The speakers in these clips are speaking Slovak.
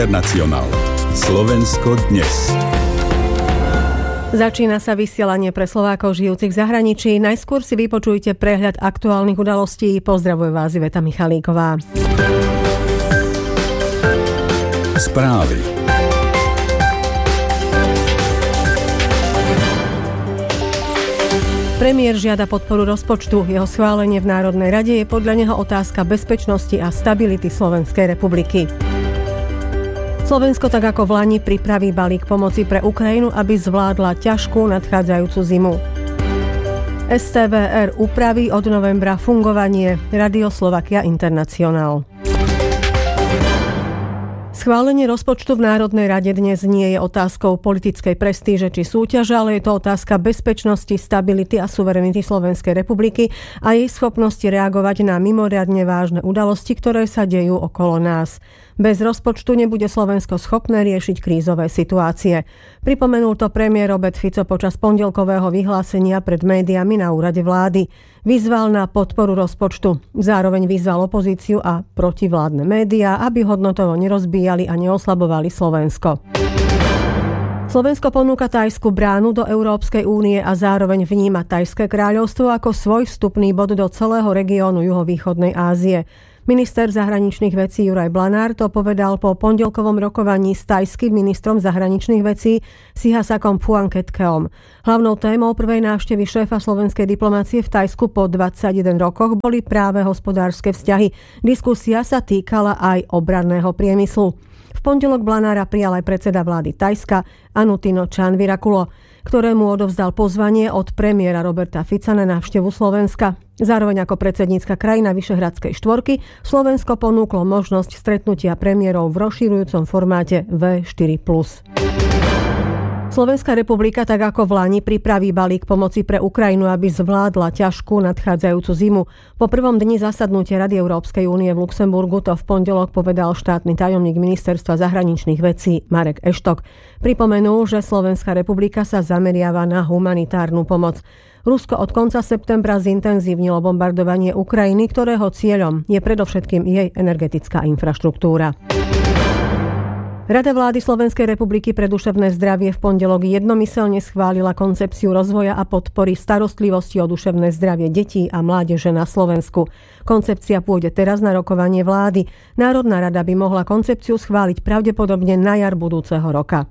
Internacionál. Slovensko dnes. Začína sa vysielanie pre Slovákov žijúcich v zahraničí. Najskôr si vypočujte prehľad aktuálnych udalostí. Pozdravuje vás Iveta Michalíková. Správy. Premiér žiada podporu rozpočtu. Jeho schválenie v Národnej rade je podľa neho otázka bezpečnosti a stability Slovenskej republiky. Slovensko tak ako v lani pripraví balík pomoci pre Ukrajinu, aby zvládla ťažkú nadchádzajúcu zimu. STVR upraví od novembra fungovanie Radio Slovakia Internacionál. Schválenie rozpočtu v Národnej rade dnes nie je otázkou politickej prestíže či súťaže, ale je to otázka bezpečnosti, stability a suverenity Slovenskej republiky a jej schopnosti reagovať na mimoriadne vážne udalosti, ktoré sa dejú okolo nás. Bez rozpočtu nebude Slovensko schopné riešiť krízové situácie. Pripomenul to premiér Robert Fico počas pondelkového vyhlásenia pred médiami na úrade vlády. Vyzval na podporu rozpočtu. Zároveň vyzval opozíciu a protivládne médiá, aby hodnotovo nerozbíjali a neoslabovali Slovensko. Slovensko ponúka Thajsku bránu do Európskej únie a zároveň vníma Thajské kráľovstvo ako svoj vstupný bod do celého regiónu juhovýchodnej Ázie. Minister zahraničných vecí Juraj Blanár to povedal po pondelkovom rokovaní s thajským ministrom zahraničných vecí Sihasakom Phuangketkeom. Hlavnou témou prvej návštevy šéfa slovenskej diplomácie v Thajsku po 21 rokoch boli práve hospodárske vzťahy. Diskusia sa týkala aj obranného priemyslu. V pondelok Blanára prijal aj predseda vlády Thajska Anutino Chanvirakul, ktorému odovzdal pozvanie od premiéra Roberta Fica na návštevu Slovenska. Zároveň ako predsednícka krajina Vyšehradskej štvorky Slovensko ponúklo možnosť stretnutia premiérov v rozširujúcom formáte V4+. Slovenská republika tak ako v lani pripraví balík pomoci pre Ukrajinu, aby zvládla ťažkú nadchádzajúcu zimu. Po prvom dni zasadnutia Rady Európskej únie v Luxemburgu to v pondelok povedal štátny tajomník ministerstva zahraničných vecí Marek Eštok. Pripomenul, že Slovenská republika sa zameriava na humanitárnu pomoc. Rusko od konca septembra zintenzívnilo bombardovanie Ukrajiny, ktorého cieľom je predovšetkým jej energetická infraštruktúra. Rada vlády Slovenskej republiky pre duševné zdravie v pondelok jednomyselne schválila koncepciu rozvoja a podpory starostlivosti o duševné zdravie detí a mládeže na Slovensku. Koncepcia pôjde teraz na rokovanie vlády. Národná rada by mohla koncepciu schváliť pravdepodobne na jar budúceho roka.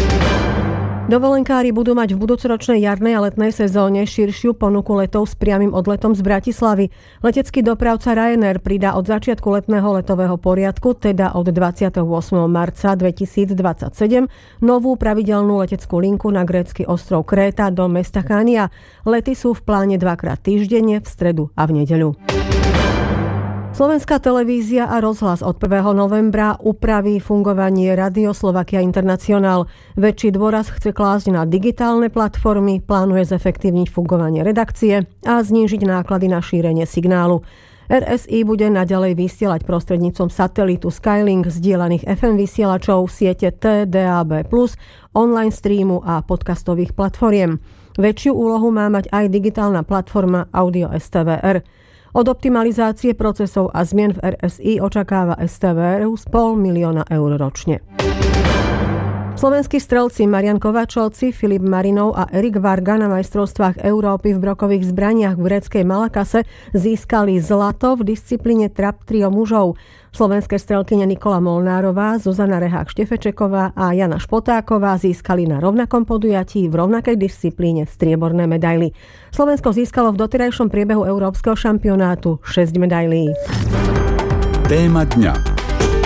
Dovolenkári budú mať v budúcoročnej jarnej a letnej sezóne širšiu ponuku letov s priamym odletom z Bratislavy. Letecký dopravca Ryanair pridá od začiatku letného letového poriadku, teda od 28. marca 2027, novú pravidelnú leteckú linku na grécky ostrov Kréta do mesta Chania. Lety sú v pláne dvakrát týždenne, v stredu a v nedeľu. Slovenská televízia a rozhlas od 1. novembra upraví fungovanie Radio Slovakia Internacionál. Väčší dôraz chce klásť na digitálne platformy, plánuje zefektívniť fungovanie redakcie a znížiť náklady na šírenie signálu. RSI bude naďalej vysielať prostredníctvom satelitu Skylink, zdieľaných FM vysielačov, siete DAB+, online streamu a podcastových platformiem. Väčšiu úlohu má mať aj digitálna platforma Audio STVR. Od optimalizácie procesov a zmien v RSI očakáva STVR z 500 000 eur ročne. Slovenskí strelci Marian Kovačovci, Filip Marinov a Erik Varga na majstrovstvách Európy v brokových zbraniach v gréckej Malakase získali zlato v disciplíne trap trio mužov. Slovenské strelkyne Nikola Molnárová, Zuzana Rehák-Štefečeková a Jana Špotáková získali na rovnakom podujatí v rovnakej disciplíne strieborné medaily. Slovensko získalo v doterajšom priebehu európskeho šampionátu 6 medailí. Téma dňa.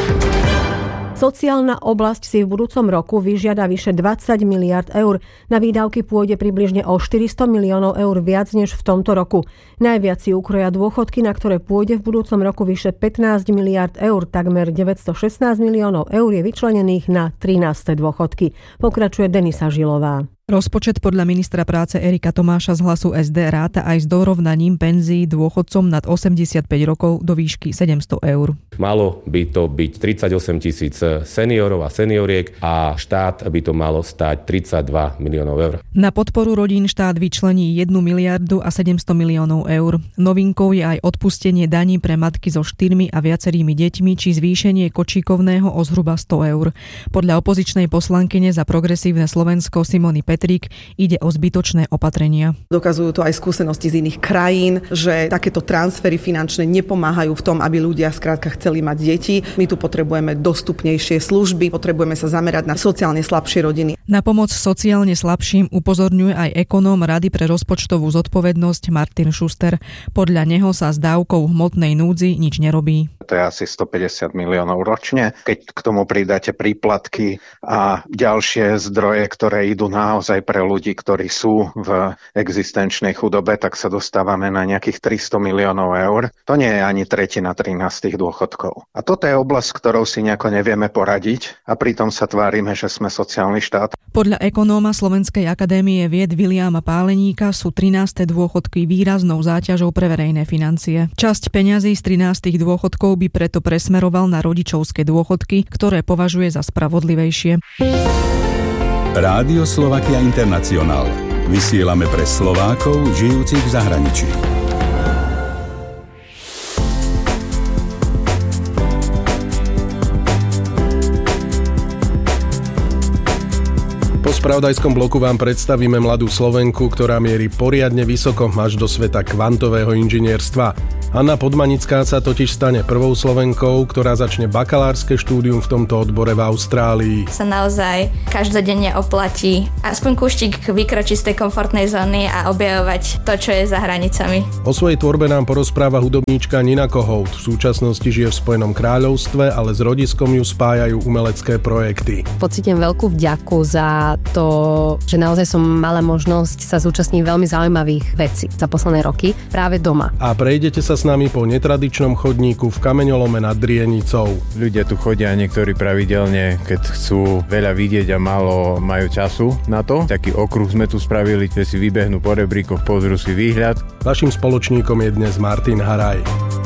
Sociálna oblasť si v budúcom roku vyžiada vyše 20 miliard eur. Na výdavky pôjde približne o 400 miliónov eur viac než v tomto roku. Najviac si ukroja dôchodky, na ktoré pôjde v budúcom roku vyše 15 miliard eur. Takmer 916 miliónov eur je vyčlenených na 13. dôchodky. Pokračuje Denisa Žilová. Rozpočet podľa ministra práce Erika Tomáša z Hlasu SD ráta aj s dorovnaním penzií dôchodcom nad 85 rokov do výšky 700 eur. Malo by to byť 38 000 seniorov a senioriek a štát by to malo stáť 32 miliónov eur. Na podporu rodín štát vyčlení 1 miliardu a 700 miliónov eur. Novinkou je aj odpustenie daní pre matky so 4 a viacerými deťmi či zvýšenie kočíkovného o zhruba 100 eur. Podľa opozičnej poslankyne za Progresívne Slovensko Simony Petrík ide o zbytočné opatrenia. Dokazujú to aj skúsenosti z iných krajín, že takéto transfery finančné nepomáhajú v tom, aby ľudia skrátka chceli mať deti. My tu potrebujeme dostupnejšie služby, potrebujeme sa zamerať na sociálne slabšie rodiny. Na pomoc sociálne slabším upozorňuje aj ekonóm Rady pre rozpočtovú zodpovednosť Martin Schuster. Podľa neho sa s dávkou hmotnej núdzi nič nerobí. To je asi 150 miliónov ročne. Keď k tomu pridáte príplatky a ďalšie zdroje, ktoré idú naozaj pre ľudí, ktorí sú v existenčnej chudobe, tak sa dostávame na nejakých 300 miliónov eur. To nie je ani 1/13 dôchodkov. A toto je oblasť, ktorou si nejako nevieme poradiť a pritom sa tvárime, že sme sociálny štát. Podľa ekonóma Slovenskej akadémie vied Viliama Páleníka sú 13. dôchodky výraznou záťažou pre verejné financie. Časť peňazí z 13. dôchodkov by preto presmeroval na rodičovské dôchodky, ktoré považuje za spravodlivejšie. Rádio Slovakia International. Vysielame pre Slovákov žijúcich v zahraničí. Po spravodajskom bloku vám predstavíme mladú Slovenku, ktorá mierí poriadne vysoko až do sveta kvantového inžinierstva. Anna Podmanická sa totiž stane prvou Slovenkou, ktorá začne bakalárske štúdium v tomto odbore v Austrálii. Sa naozaj každodenne oplatí aspoň kúštik vykročiť z tej komfortnej zóny a objavovať to, čo je za hranicami. O svojej tvorbe nám porozpráva hudobníčka Nina Kohout. V súčasnosti žije v Spojenom kráľovstve, ale s rodiskom ju spájajú umelecké projekty. Pocítim veľkú vďaku za to, že naozaj som mala možnosť sa zúčastniť veľmi zaujímavých vecí za posledné roky práve doma. A prejdete sa s nami po netradičnom chodníku v kameňolome nad Drienicou. Ľudia tu chodia niektorí pravidelne, keď chcú veľa vidieť a málo majú času na to. Taký okruh sme tu spravili, že si vybehnú po rebríkoch, pozrú si výhľad. Vaším spoločníkom je dnes Martin Haraj.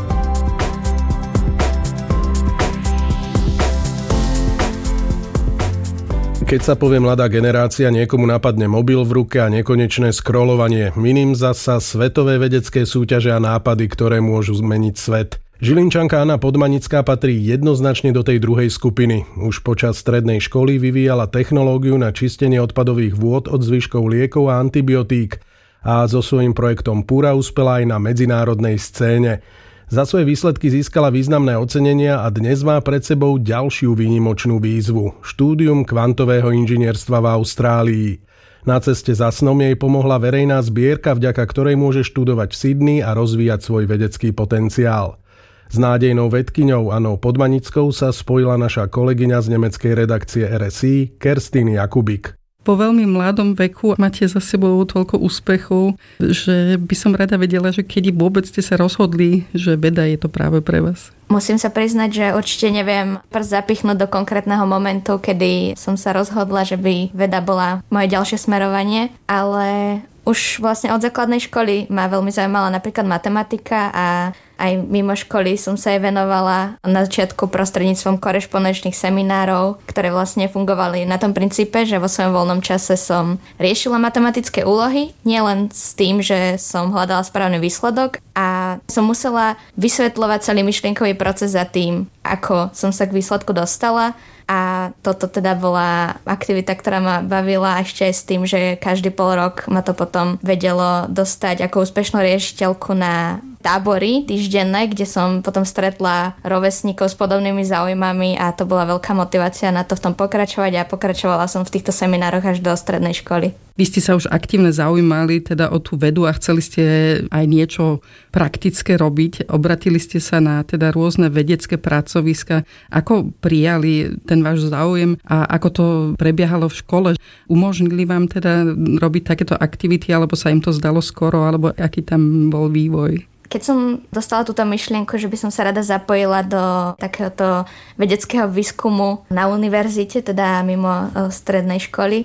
Keď sa povie mladá generácia, niekomu napadne mobil v ruke a nekonečné scrollovanie. Iným zasa svetové vedecké súťaže a nápady, ktoré môžu zmeniť svet. Žilinčanka Anna Podmanická patrí jednoznačne do tej druhej skupiny. Už počas strednej školy vyvíjala technológiu na čistenie odpadových vôd od zvyškov liekov a antibiotík a so svojím projektom Pura uspela aj na medzinárodnej scéne. Za svoje výsledky získala významné ocenenia a dnes má pred sebou ďalšiu výnimočnú výzvu – štúdium kvantového inžinierstva v Austrálii. Na ceste za snom jej pomohla verejná zbierka, vďaka ktorej môže študovať v Sydney a rozvíjať svoj vedecký potenciál. S nádejnou vedkyňou Annou Podmanickou sa spojila naša kolegyňa z nemeckej redakcie RSI Kerstin Jakubik. Po veľmi mladom veku máte za sebou toľko úspechov, že by som rada vedela, že kedy vôbec ste sa rozhodli, že veda je to práve pre vás. Musím sa priznať, že určite neviem prst zapichnúť do konkrétneho momentu, kedy som sa rozhodla, že by veda bola moje ďalšie smerovanie, ale už vlastne od základnej školy ma veľmi zaujímala napríklad matematika a aj mimo školy som sa jej venovala na začiatku prostredníctvom korešpondenčných seminárov, ktoré vlastne fungovali na tom princípe, že vo svojom voľnom čase som riešila matematické úlohy, nielen s tým, že som hľadala správny výsledok a som musela vysvetľovať celý myšlienkový proces za tým, ako som sa k výsledku dostala. A toto teda bola aktivita, ktorá ma bavila ešte aj s tým, že každý pol rok ma to potom vedelo dostať ako úspešnú riešiteľku na tábory týždenné, kde som potom stretla rovesníkov s podobnými záujmami a to bola veľká motivácia na to v tom pokračovať a pokračovala som v týchto seminároch až do strednej školy. Vy ste sa už aktívne zaujímali teda o tú vedu a chceli ste aj niečo praktické robiť. Obratili ste sa na teda rôzne vedecké pracoviska. Ako prijali ten váš záujem a ako to prebiehalo v škole? Umožnili vám teda robiť takéto aktivity, alebo sa im to zdalo skoro, alebo aký tam bol vývoj? Keď som dostala túto myšlienku, že by som sa rada zapojila do takéhoto vedeckého výskumu na univerzite, teda mimo strednej školy,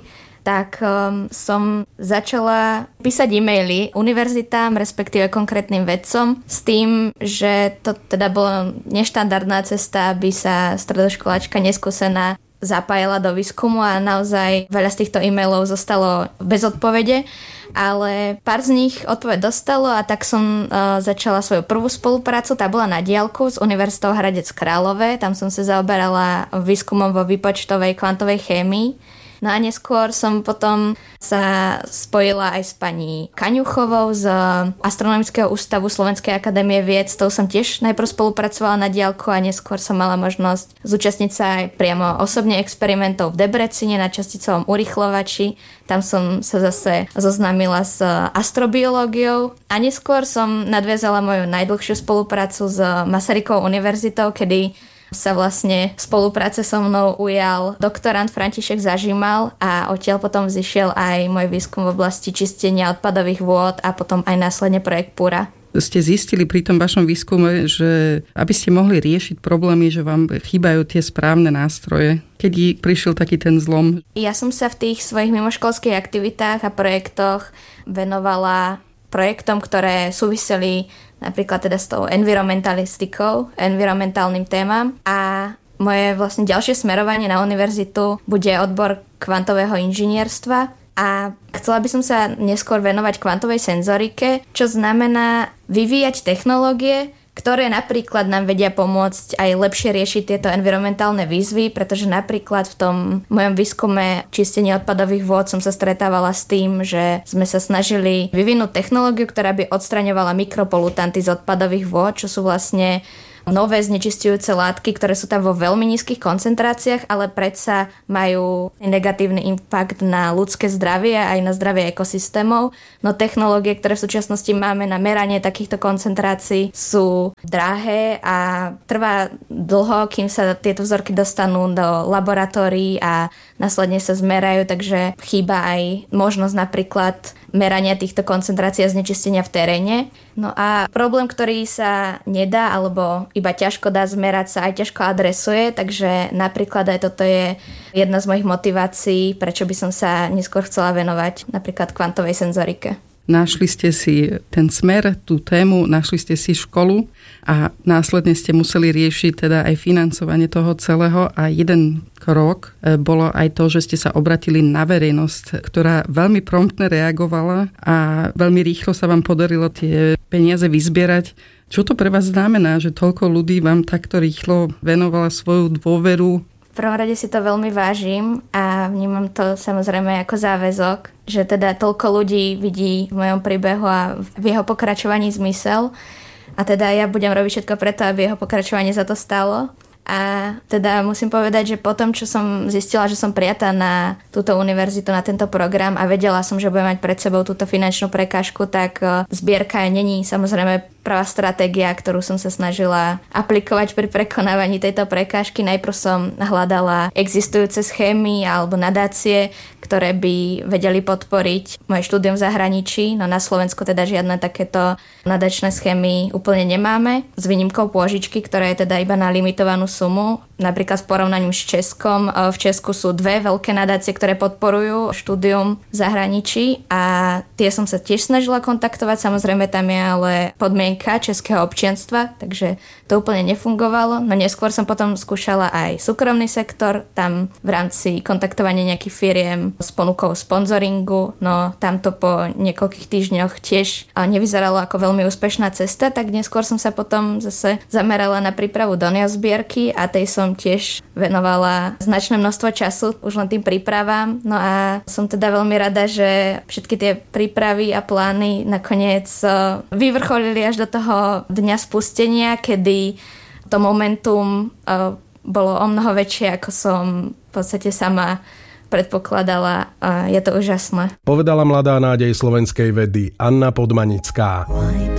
tak som začala písať e-maily univerzitám, respektíve konkrétnym vedcom s tým, že to teda bola neštandardná cesta, aby sa stredoškoláčka neskúsená zapájala do výskumu a naozaj veľa z týchto e-mailov zostalo bez odpovede, ale pár z nich odpoveď dostalo a tak som začala svoju prvú spoluprácu, tá bola na diaľku s Univerzitou Hradec Králové, tam som sa zaoberala výskumom vo výpočtovej kvantovej chémii. No a neskôr som potom sa spojila aj s pani Kaňuchovou z Astronomického ústavu Slovenskej akadémie vied. S tou som tiež najprv spolupracovala na diaľku a neskôr som mala možnosť zúčastniť sa aj priamo osobne experimentov v Debrecine na časticovom urýchlovači. Tam som sa zase zoznámila s astrobiológiou a neskôr som nadviazala moju najdlhšiu spoluprácu s Masarykovou univerzitou, kedy sa vlastne v spolupráce so mnou ujal doktorand František Zažimal a odtiaľ potom vzýšiel aj môj výskum v oblasti čistenia odpadových vôd a potom aj následne projekt Pura. Ste zistili pri tom vašom výskume, že aby ste mohli riešiť problémy, že vám chýbajú tie správne nástroje. Kedy prišiel taký ten zlom? Ja som sa v tých svojich mimoškolských aktivitách a projektoch venovala projektom, ktoré súviseli napríklad teda s tou environmentalistikou, environmentálnym témam a moje vlastne ďalšie smerovanie na univerzitu bude odbor kvantového inžinierstva a chcela by som sa neskôr venovať kvantovej senzorike, čo znamená vyvíjať technológie, ktoré napríklad nám vedia pomôcť aj lepšie riešiť tieto environmentálne výzvy, pretože napríklad v tom mojom výskume čistenia odpadových vôd som sa stretávala s tým, že sme sa snažili vyvinúť technológiu, ktorá by odstraňovala mikropolutanty z odpadových vôd, čo sú vlastne nové znečisťujúce látky, ktoré sú tam vo veľmi nízkych koncentráciách, ale predsa majú negatívny impact na ľudské zdravie aj na zdravie ekosystémov. No technológie, ktoré v súčasnosti máme na meranie takýchto koncentrácií, sú drahé a trvá dlho, kým sa tieto vzorky dostanú do laboratórií a následne sa zmerajú, takže chýba aj možnosť napríklad merania týchto koncentrácií a znečistenia v teréne. No a problém, ktorý sa nedá alebo iba ťažko dá zmerať, sa aj ťažko adresuje, takže napríklad aj toto je jedna z mojich motivácií, prečo by som sa neskôr chcela venovať napríklad kvantovej senzorike. Našli ste si ten smer, tú tému, našli ste si školu a následne ste museli riešiť teda aj financovanie toho celého a jeden krok bolo aj to, že ste sa obratili na verejnosť, ktorá veľmi promptne reagovala a veľmi rýchlo sa vám podarilo tie peniaze vyzbierať. Čo to pre vás znamená, že toľko ľudí vám takto rýchlo venovala svoju dôveru? V prvom rade si to veľmi vážim a vnímam to samozrejme ako záväzok, že teda toľko ľudí vidí v mojom príbehu a v jeho pokračovaní zmysel a teda ja budem robiť všetko preto, aby jeho pokračovanie za to stalo. A teda musím povedať, že potom, čo som zistila, že som prijatá na túto univerzitu, na tento program a vedela som, že budem mať pred sebou túto finančnú prekážku, tak zbierka není samozrejme prvá stratégia, ktorú som sa snažila aplikovať pri prekonávaní tejto prekážky. Najprv som hľadala existujúce schémy alebo nadácie, ktoré by vedeli podporiť moje štúdium v zahraničí. No na Slovensku teda žiadne takéto nadačné schémy úplne nemáme. S výnimkou pôžičky, ktorá je teda iba na limitovanú sumu. Napríklad v porovnaní s Českom. V Česku sú dve veľké nadácie, ktoré podporujú štúdium v zahraničí a tie som sa tiež snažila kontaktovať. Samozrejme tam je ale podmienka českého občianstva, takže to úplne nefungovalo. No neskôr som potom skúšala aj súkromný sektor, tam v rámci kontaktovania nejakých firiem s ponukou sponzoringu, no tamto po niekoľkých týždňoch tiež nevyzeralo ako veľmi úspešná cesta, tak neskôr som sa potom zase zamerala na prípravu doniazbierky a tej som tiež venovala značné množstvo času už len tým prípravám. No a som teda veľmi rada, že všetky tie prípravy a plány nakoniec vyvrcholili až do toho dňa spustenia, kedy to momentum bolo o mnoho väčšie, ako som v podstate sama predpokladala a je to úžasné. Povedala mladá nádej slovenskej vedy Anna Podmanická.